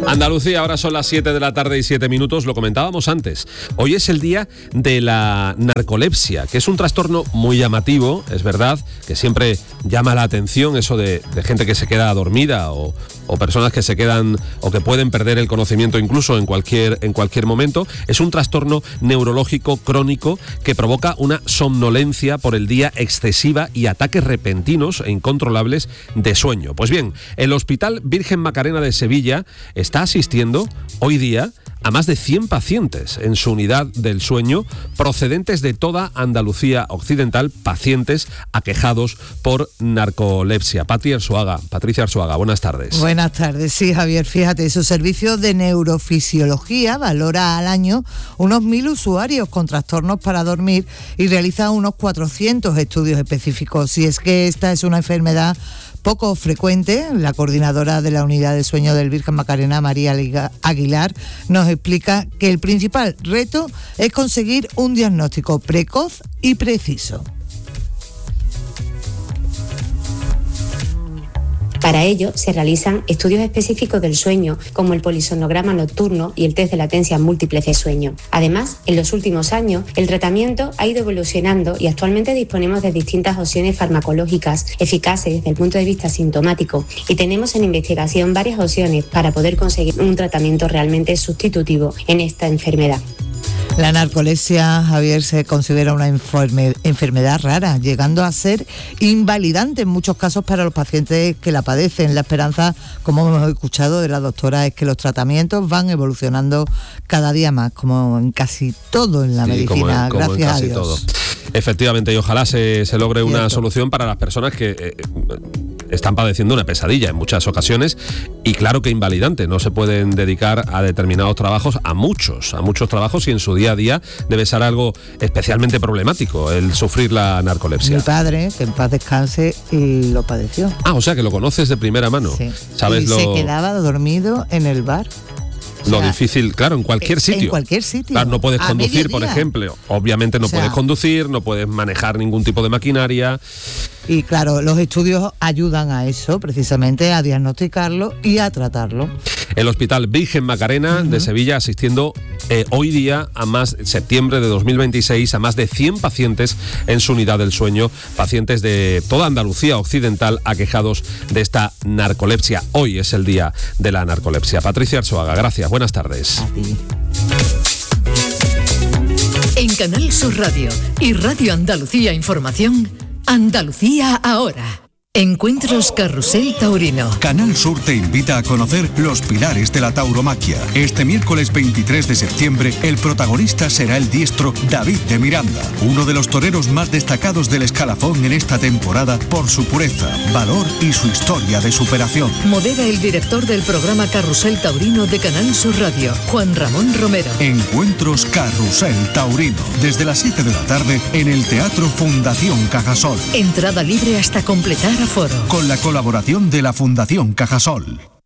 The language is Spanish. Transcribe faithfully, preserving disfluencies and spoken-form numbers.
Andalucía, ahora son las siete de la tarde y siete minutos, lo comentábamos antes. Hoy es el día de la narcolepsia, que es un trastorno muy llamativo, es verdad, que siempre llama la atención eso de, de gente que se queda dormida o, o personas que se quedan o que pueden perder el conocimiento incluso en cualquier, en cualquier momento. Es un trastorno neurológico crónico que provoca una somnolencia por el día excesiva y ataques repentinos e incontrolables de sueño. Pues bien, el Hospital Virgen Macarena de Sevilla está asistiendo hoy día a más de cien pacientes en su unidad del sueño, procedentes de toda Andalucía occidental, pacientes aquejados por narcolepsia. Patri Arzuaga, Patricia Arzuaga, buenas tardes. Buenas tardes, sí, Javier, fíjate, su servicio de neurofisiología valora al año unos mil usuarios con trastornos para dormir y realiza unos cuatrocientos estudios específicos. Y es que esta es una enfermedad poco frecuente. La coordinadora de la unidad de sueño del Virgen Macarena, María Aguilar, nos explica que el principal reto es conseguir un diagnóstico precoz y preciso. Para ello se realizan estudios específicos del sueño, como el polisomnograma nocturno y el test de latencia múltiple de sueño. Además, en los últimos años, el tratamiento ha ido evolucionando y actualmente disponemos de distintas opciones farmacológicas eficaces desde el punto de vista sintomático, y tenemos en investigación varias opciones para poder conseguir un tratamiento realmente sustitutivo en esta enfermedad. La narcolepsia, Javier, se considera una enferme, enfermedad rara, llegando a ser invalidante en muchos casos para los pacientes que la padecen. La esperanza, como hemos escuchado de la doctora, es que los tratamientos van evolucionando cada día más, como en casi todo en la sí, medicina, como en, como gracias en casi a Dios. Todo. Efectivamente, y ojalá se, se logre Cierto. Una solución para las personas que eh, están padeciendo una pesadilla en muchas ocasiones, y claro que invalidante. No se pueden dedicar a determinados trabajos, a muchos, a muchos trabajos, y en su día a día debe ser algo especialmente problemático el sufrir la narcolepsia. Mi padre, que en paz descanse, lo padeció. Ah, o sea que lo conoces de primera mano. Sí. ¿Sabes y lo... se quedaba dormido en el bar. Lo o sea, difícil, claro, en cualquier sitio. En cualquier sitio. Claro, no puedes a conducir, mediodía. por ejemplo. Obviamente no o sea, puedes conducir, no puedes manejar ningún tipo de maquinaria. Y claro, los estudios ayudan a eso, precisamente a diagnosticarlo y a tratarlo. El Hospital Virgen Macarena uh-huh. de Sevilla asistiendo eh, hoy día, a más septiembre de dos mil veintiséis, a más de cien pacientes en su unidad del sueño, pacientes de toda Andalucía occidental aquejados de esta narcolepsia. Hoy es el día de la narcolepsia. Patricia Arzuaga, gracias, buenas tardes. A ti. En Canal Sur Radio y Radio Andalucía Información, Andalucía ahora. Encuentros Carrusel Taurino. Canal Sur te invita a conocer los pilares de la tauromaquia. Este miércoles veintitrés de septiembre, el protagonista será el diestro David de Miranda, uno de los toreros más destacados del escalafón en esta temporada por su pureza, valor y su historia de superación. Modera el director del programa Carrusel Taurino de Canal Sur Radio, Juan Ramón Romero. Encuentros Carrusel Taurino, desde las siete de la tarde en el Teatro Fundación Cajasol. Entrada libre hasta completar aforo. Con la colaboración de la Fundación Cajasol.